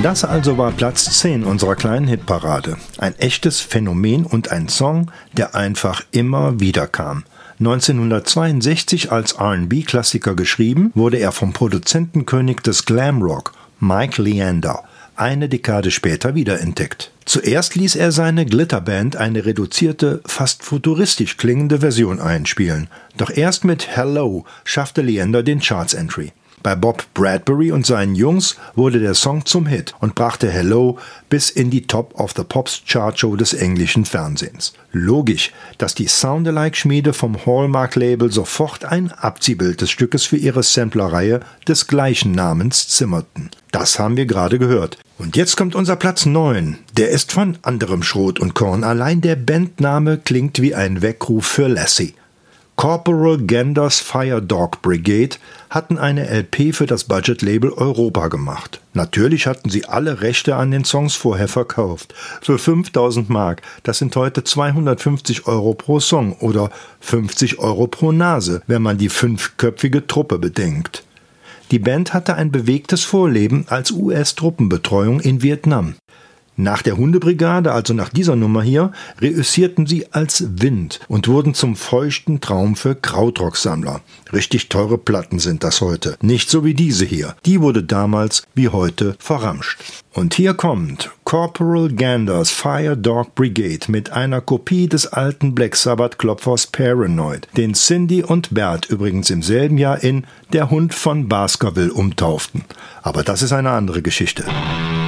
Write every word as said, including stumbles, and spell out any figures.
Das also war Platz zehn unserer kleinen Hitparade. Ein echtes Phänomen und ein Song, der einfach immer wieder kam. neunzehnhundertzweiundsechzig als R and B-Klassiker geschrieben, wurde er vom Produzentenkönig des Glamrock, Mike Leander, eine Dekade später wiederentdeckt. Zuerst ließ er seine Glitterband eine reduzierte, fast futuristisch klingende Version einspielen. Doch erst mit Hello schaffte Leander den Charts-Entry. Bei Bob Bradbury und seinen Jungs wurde der Song zum Hit und brachte Hello bis in die Top of the Pops Chartshow des englischen Fernsehens. Logisch, dass die Soundalike-Schmiede vom Hallmark-Label sofort ein Abziehbild des Stückes für ihre Samplerreihe des gleichen Namens zimmerten. Das haben wir gerade gehört. Und jetzt kommt unser Platz neun. Der ist von anderem Schrot und Korn. Allein der Bandname klingt wie ein Weckruf für Lassie. Corporal Genders Fire Dog Brigade hatten eine L P für das Budget-Label Europa gemacht. Natürlich hatten sie alle Rechte an den Songs vorher verkauft. Für fünftausend Mark, das sind heute zweihundertfünfzig Euro pro Song oder fünfzig Euro pro Nase, wenn man die fünfköpfige Truppe bedenkt. Die Band hatte ein bewegtes Vorleben als U S-Truppenbetreuung in Vietnam. Nach der Hundebrigade, also nach dieser Nummer hier, reüssierten sie als Wind und wurden zum feuchten Traum für Krautrocksammler. Richtig teure Platten sind das heute. Nicht so wie diese hier. Die wurde damals wie heute verramscht. Und hier kommt Corporal Ganders Fire Dog Brigade mit einer Kopie des alten Black Sabbath-Klopfers Paranoid, den Cindy und Bert übrigens im selben Jahr in Der Hund von Baskerville umtauften. Aber das ist eine andere Geschichte.